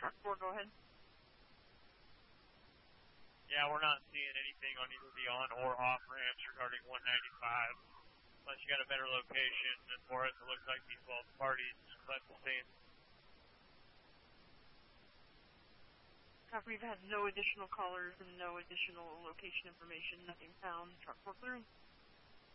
Truck 4, go ahead. Yeah, we're not seeing anything on either the on or off ramps regarding 195. Unless you got a better location, and for us it looks like these both parties left the same. Copy, we've had no additional callers and no additional location information, nothing found. Truck 4 clearing.